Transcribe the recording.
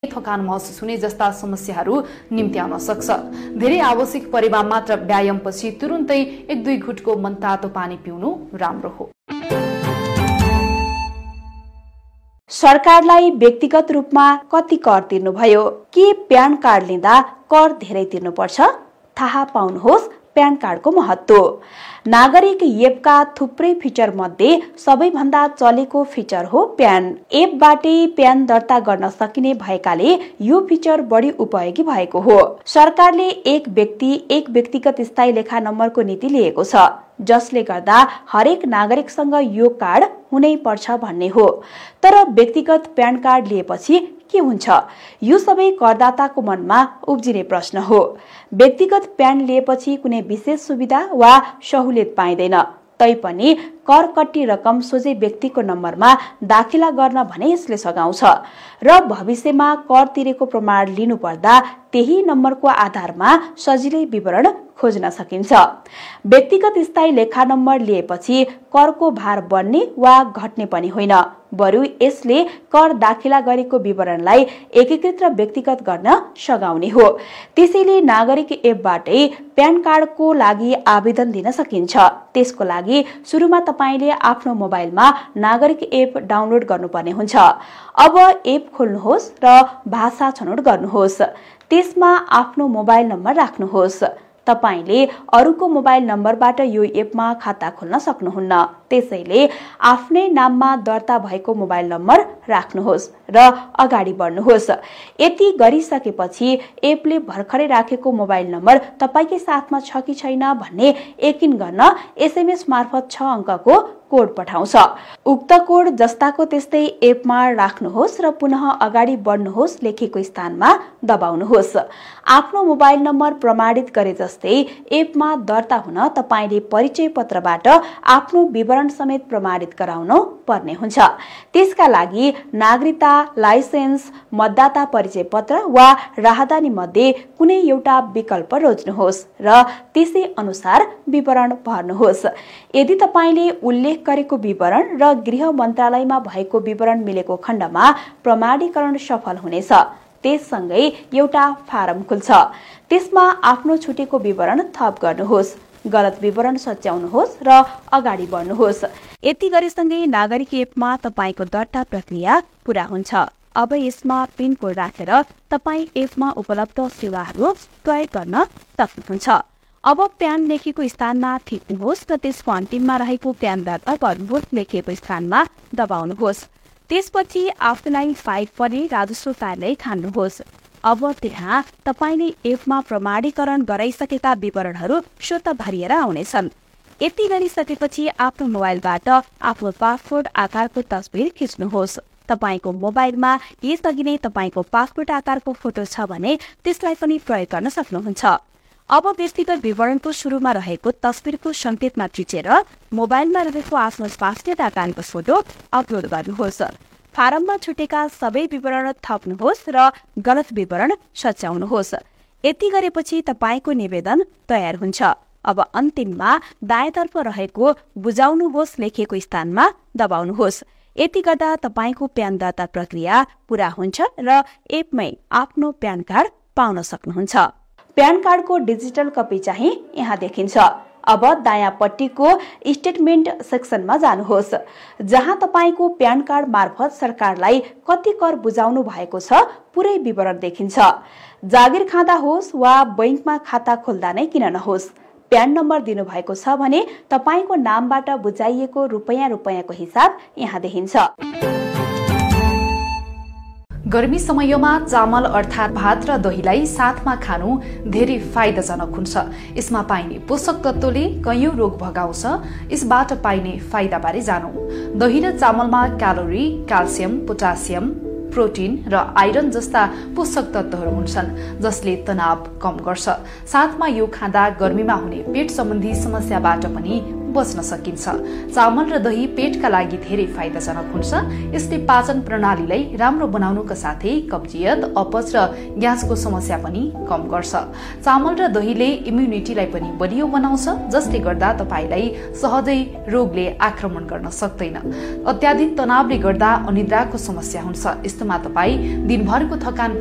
थकान महसुस हुने जस्ता समस्याहरू निम्त्याउन सक्छ। धेरै आवश्यक परेमा मात्र व्यायामपछि तुरुन्तै 1-2 घुटको मनतातो पानी पिउनु राम्रो हो। सरकारलाई व्यक्तिगत रूपमा कति कर तिर्नुभयो? के प्यान कार्ड लिँदा कर धेरै तिर्नुपर्छ? थाहा पाउनुहोस् प्यान कार्डको महत्व। नागरिक एपका थुप्रै फिचर मध्ये सबैभन्दा चलेको फिचर हो प्यान। एपबाटै प्यान दर्ता गर्न सकिने भएकाले यो फिचर बढी उपयोगी भएको हो। सरकारले एक व्यक्ति एक व्यक्तिगत स्थायी लेखा नम्बरको नीति लिएको छ, जसले गर्दा हरेक नागरिकसँग यो कार्ड हुनै पर्छ भन्ने हो। तर व्यक्तिगत प्यान कार्ड लिएपछि के हुन्छ? यो सबै करदाताको मनमा उब्जिने प्रश्न हो। व्यक्तिगत प्यान लिएपछि कुनै विशेष सुविधा वा सहुलियत पाइँदैन, तैपनि कर कट्टी रकम सोझै व्यक्तिको नम्बरमा दाखिला गर्न भने यसले सघाउँछ र भविष्यमा कर तिरेको प्रमाण लिनुपर्दा त्यही नम्बरको आधारमा सजिलै विवरण खोज्न सकिन्छ। व्यक्तिगत स्थायी लेखा नम्बर लिएपछि करको भार बढ्ने वा घट्ने पनि होइन, बरु यसले कर दाखिला गरेको विवरणलाई एकीकृत र व्यक्तिगत गर्न सघाउने हो। त्यसैले नागरिक एपबाटै प्यान कार्डको लागि आवेदन दिन सकिन्छ। त्यसको लागि सुरुमा तपाईले आफ्नो मोबाइलमा नागरिक एप डाउनलोड गर्नुपर्ने हुन्छ। अब एप खोल्नुहोस् र भाषा छनौट गर्नुहोस्। त्यसमा आफ्नो मोबाइल नम्बर राख्नुहोस्। तपाईले अरूको मोबाइल नम्बरबाट यो एपमा खाता खोल्न सक्नुहुन्न, त्यसैले आफ्नै नाममा दर्ता भएको मोबाइल नम्बर राख्नुहोस् र अगाडि बढ्नुहोस्। यति गरिसकेपछि एपले भर्खरै राखेको मोबाइल नम्बर तपाईकै साथमा छ कि छैन भन्ने यकिन गर्न एसएमएस मार्फत 6 अङ्कको कोड पठाउँछ। उक्त कोड जस्ताको त्यस्तै एपमा राख्नुहोस् र पुनः अगाडि बढ्नुहोस् लेखेको स्थानमा दबाउनुहोस्। आफ्नो मोबाइल नम्बर प्रमाणित गरे जस्तै एपमा दर्ता हुन तपाईले परिचय पत्रबाट आफ्नो विवरण समेत प्रमाणित गराउनु पर्ने हुन्छ। त्यसका लागि नागरिकता, लाइसेन्स, मतदाता परिचय पत्र वा राहदानी मध्ये कुनै एउटा विकल्प रोज्नुहोस् र त्यसै अनुसार विवरण भर्नुहोस्। यदि तपाईले उल्लेख गरेको विवरण र गृह मन्त्रालयमा भएको विवरण मिलेको खण्डमा प्रमाणीकरण सफल हुनेछ। त्यससँगै एउटा फारम खुल्छ। त्यसमा आफ्नो छुटेको विवरण थप गर्नुहोस्, गलत विवरण सच्याउनुहोस् र अगाडि बढ्नुहोस्। यति गरेसँगै नागरिक एपमा तपाईको दर्ता प्रक्रिया पूरा हुन्छ। अब यसमा पिन कोड राखेर तपाई एपमा उपलब्ध सेवाहरू प्रयोग गर्न सक्नुहुन्छ। अब प्यान लेखेको स्थानमा थिच्नुहोस् र त्यसको अन्तिममा रहेको प्यान दर्ता गर्नुहोस् लेखिएको स्थानमा दबाउनुहोस्। त्यसपछि आफूलाई फाइल पर्ने राजस्व कार्यालय ठान्नुहोस्। अब त्यहाँ तपाईले एपमा प्रमाणीकरण गराइसकेका विवरणहरू स्वत भरिएर आउनेछन्। यति गरिसकेपछि आफ्नो मोबाइलबाट आफ्नो पासपोर्ट आकारको तस्बिर खिच्नुहोस्। तपाईको मोबाइलमा यसअघि नै तपाईको पासपोर्ट आकारको फोटो छ भने त्यसलाई पनि प्रयोग गर्न सक्नुहुन्छ। अब व्यक्तिगत विवरणको सुरुमा रहेको तस्बिरको संकेतमा थिचेर मोबाइलमा रहेको आफ्नो पासपोर्ट आकारको फोटो अपलोड गर्नुहोस्। फारममा छुटेका सबै विवरण थप्नुहोस् र गलत विवरण सच्याउनुहोस्। यति गरेपछि तपाईको निवेदन तयार हुन्छ। अब अन्तिममा दायाँतर्फ रहेको बुझाउनुहोस् लेखेको स्थानमा दबाउनुहोस्। यति गर्दा तपाईको प्यान दर्ता प्रक्रिया पूरा हुन्छ र एपमै आफ्नो प्यान कार्ड पाउन सक्नुहुन्छ। प्यान कार्डको डिजिटल कपी चाहिँ यहाँ देखिन्छ। अब दायाँपट्टिको स्टेटमेन्ट सेक्सनमा जानुहोस्, जहाँ तपाईको प्यान कार्ड मार्फत सरकारलाई कति कर बुझाउनु भएको छ पुरै विवरण देखिन्छ। जागिर खाँदा होस् वा बैंकमा खाता खोल्दा नै किन नहोस्, प्यान नम्बर दिनुभएको छ भने तपाईको नामबाट बुझाइएको रुपैयाँको हिसाब यहाँ देखिन्छ। गर्मी समयमा चामल अर्थात् भात र दहीलाई साथमा खानु धेरै फाइदाजनक हुन्छ। यसमा पाइने पोषक तत्त्वले कयौं रोग भगाउँछ। यसबाट पाइने फाइदाबारे जानौं। दही र चामलमा क्यालोरी, क्याल्सियम, पोटासियम, प्रोटिन र आइरन जस्ता पोषक तत्त्वहरू हुन्छन्, जसले तनाव कम गर्छ। साथमा यो खाँदा गर्मीमा हुने पेट सम्बन्धी समस्याबाट पनि बच्न सकिन्छ। चामल र दही पेटका लागि धेरै फाइदाजनक हुन्छ। यसले पाचन प्रणालीलाई राम्रो बनाउनुका साथै कब्जियत, अपच र ग्यासको समस्या पनि कम गर्छ। चामल र दहीले इम्युनिटीलाई पनि बलियो बनाउँछ, जसले गर्दा तपाईलाई सहजै रोगले आक्रमण गर्न सक्दैन। अत्याधिक तनावले गर्दा अनिद्राको समस्या हुन्छ। यस्तोमा तपाई दिनभरको थकान